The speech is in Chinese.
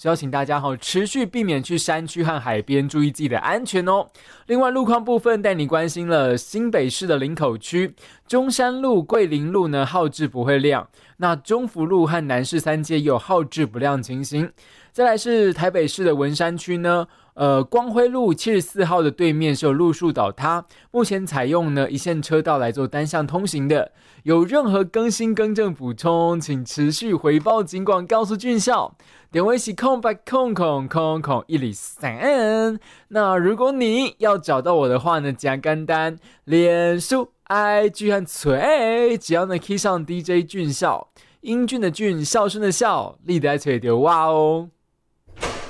所以要请大家持续避免去山区和海边，注意自己的安全哦。另外路况部分带你关心了新北市的林口区中山路、桂林路呢号志不会亮，那中福路和南市三街也有号志不亮情形。再来是台北市的文山区呢，光辉路74号的对面是有路树倒塌，目前采用呢一线车道来做单向通行的。有任何更新更正补充，请持续回报警广告诉俊孝。点位是0800000103。那如果你要找到我的话呢，加简单，脸书、IG 和Twitter，只要呢 key 上 DJ 俊孝，英俊的俊，孝顺的孝，立得在吹丢哇哦。